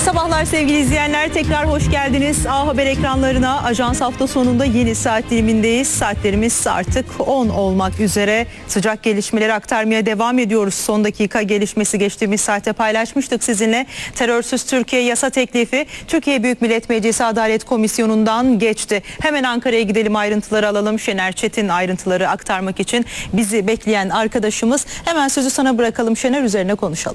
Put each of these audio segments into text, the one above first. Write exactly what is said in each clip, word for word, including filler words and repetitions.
sabahlar sevgili izleyenler. Tekrar hoş geldiniz A Haber ekranlarına. Ajans hafta sonunda yeni saat dilimindeyiz. Saatlerimiz artık on olmak üzere. Sıcak gelişmeleri aktarmaya devam ediyoruz. Son dakika gelişmesi geçtiğimiz saatte paylaşmıştık sizinle. Terörsüz Türkiye yasa teklifi Türkiye Büyük Millet Meclisi Adalet Komisyonu'ndan geçti. Hemen Ankara'ya gidelim, ayrıntıları alalım. Şener Çetin ayrıntıları aktarmak için bizi bekleyen arkadaşımız. Hemen sözü sana bırakalım Şener, üzerine konuşalım.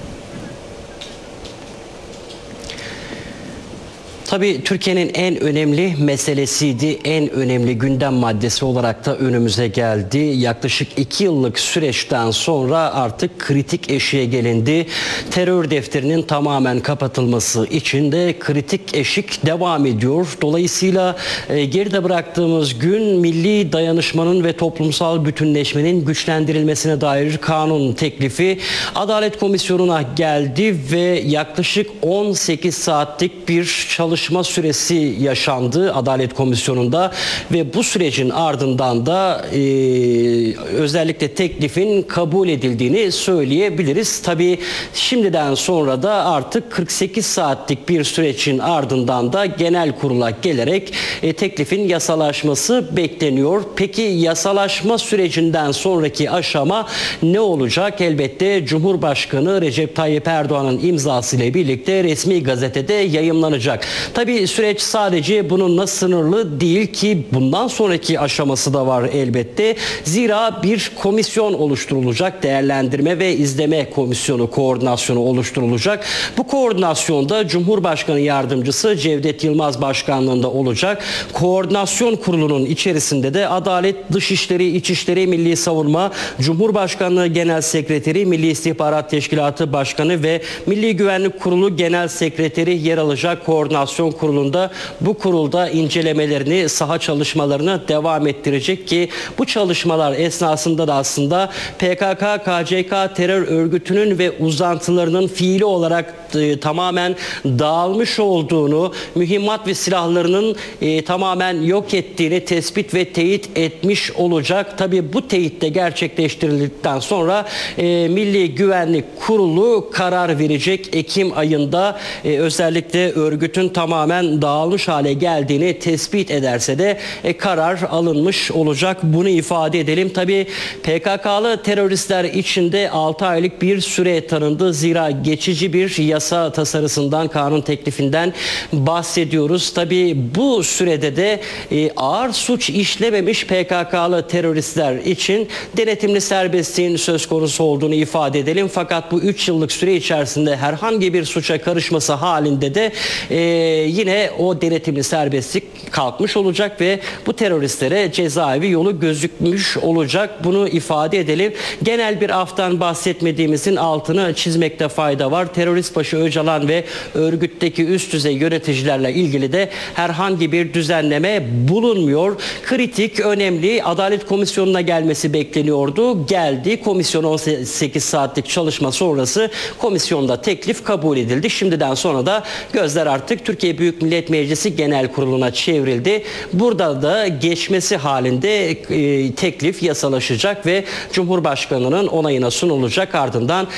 Tabii Türkiye'nin en önemli meselesiydi, en önemli gündem maddesi olarak da önümüze geldi. Yaklaşık iki yıllık süreçten sonra artık kritik eşiğe gelindi. Terör defterinin tamamen kapatılması için de kritik eşik devam ediyor. Dolayısıyla e, geride bıraktığımız gün milli dayanışmanın ve toplumsal bütünleşmenin güçlendirilmesine dair kanun teklifi Adalet Komisyonu'na geldi ve yaklaşık on sekiz saatlik bir çalışma Çalışma süresi yaşandı Adalet Komisyonu'nda ve bu sürecin ardından da e, özellikle teklifin kabul edildiğini söyleyebiliriz. Tabii şimdiden sonra da artık kırk sekiz saatlik bir sürecin ardından da genel kurula gelerek e, teklifin yasalaşması bekleniyor. Peki yasalaşma sürecinden sonraki aşama ne olacak? Elbette Cumhurbaşkanı Recep Tayyip Erdoğan'ın imzasıyla birlikte resmi gazetede yayımlanacak. Tabii süreç sadece bununla sınırlı değil ki, bundan sonraki aşaması da var elbette. Zira bir komisyon oluşturulacak. Değerlendirme ve izleme komisyonu, koordinasyonu oluşturulacak. Bu koordinasyonda Cumhurbaşkanı Yardımcısı Cevdet Yılmaz başkanlığında olacak. Koordinasyon kurulunun içerisinde de Adalet, Dışişleri, İçişleri, Milli Savunma, Cumhurbaşkanlığı Genel Sekreteri, Milli İstihbarat Teşkilatı Başkanı ve Milli Güvenlik Kurulu Genel Sekreteri yer alacak. Koordinasyon kurulunda bu kurulda incelemelerini, saha çalışmalarını devam ettirecek ki bu çalışmalar esnasında da aslında P K K K C K terör örgütünün ve uzantılarının fiili olarak e, tamamen dağılmış olduğunu, mühimmat ve silahlarının e, tamamen yok ettiğini tespit ve teyit etmiş olacak. Tabii bu teyit de gerçekleştirildikten sonra e, Milli Güvenlik Kurulu karar verecek. Ekim ayında e, özellikle örgütün tamamen dağılmış hale geldiğini tespit ederse de e, karar alınmış olacak. Bunu ifade edelim. Tabii P K K'lı teröristler için de altı aylık bir süre tanındı. Zira geçici bir yasa tasarısından, kanun teklifinden bahsediyoruz. Tabii bu sürede de e, ağır suç işlememiş P K K'lı teröristler için denetimli serbestliğin söz konusu olduğunu ifade edelim. Fakat bu üç yıllık süre içerisinde herhangi bir suça karışması halinde de e, yine o denetimli serbestlik kalkmış olacak ve bu teröristlere cezaevi yolu gözükmüş olacak. Bunu ifade edelim. Genel bir aftan bahsetmediğimizin altını çizmekte fayda var. Terörist başı Öcalan ve örgütteki üst düzey yöneticilerle ilgili de herhangi bir düzenleme bulunmuyor. Kritik, önemli, Adalet Komisyonu'na gelmesi bekleniyordu. Geldi. Komisyon on sekiz saatlik çalışma sonrası komisyonda teklif kabul edildi. Şimdiden sonra da gözler artık Türkiye Büyük Millet Meclisi Genel Kurulu'na çevrildi. Burada da geçmesi halinde e, teklif yasalaşacak ve Cumhurbaşkanı'nın onayına sunulacak. Ardından